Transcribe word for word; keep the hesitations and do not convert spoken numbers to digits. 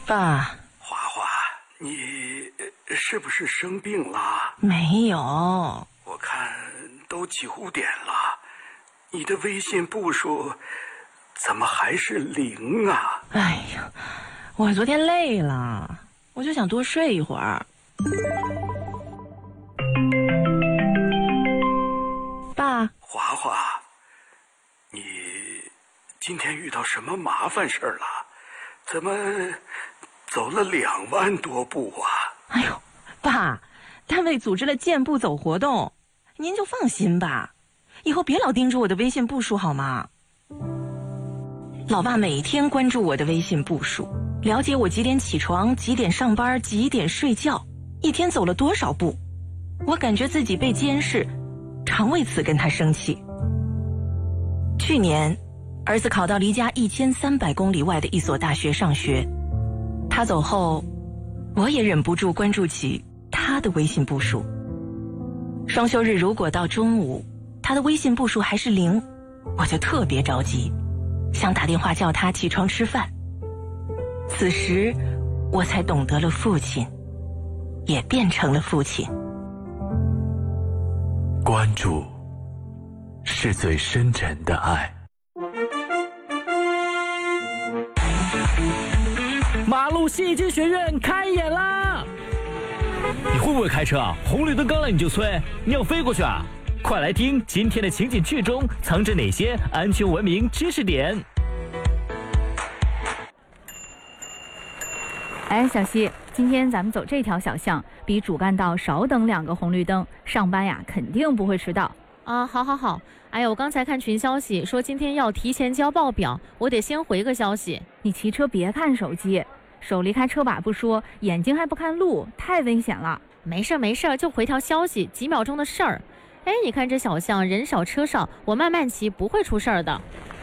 爸， 华华，你是不是生病了？ 没有。 我看都几乎点了，你的微信步数怎么还是零啊？ 哎呀，我昨天累了，我就想多睡一会儿。爸， 华华，你今天遇到什么麻烦事儿了？怎么走了两万多步啊？ 哎呦，爸，单位组织了健步走活动，您就放心吧，以后别老盯着我的微信步数好吗？老爸每天关注我的微信步数，了解我几点起床、几点上班、几点睡觉，一天走了多少步。我感觉自己被监视，常为此跟他生气。去年，儿子考到离家一千三百公里外的一所大学上学，他走后，我也忍不住关注起他的微信步数。双休日如果到中午，他的微信步数还是零，我就特别着急，想打电话叫他起床吃饭。此时，我才懂得了父亲，也变成了父亲。 关注是最深沉的爱。 马路戏剧学院开演啦！你会不会开车啊？红绿灯刚来你就催，你要飞过去啊？快来听今天的情景剧中藏着哪些安全文明知识点。 哎，小西，今天咱们走这条小巷，比主干道少等两个红绿灯，上班呀肯定不会迟到。 啊，好好好。哎呀，我刚才看群消息说今天要提前交报表，我得先回个消息。 你骑车别看手机，手离开车把不说，眼睛还不看路，太危险了。 没事没事，就回条消息，几秒钟的事儿。哎，你看这小巷人少车少，我慢慢骑不会出事儿的。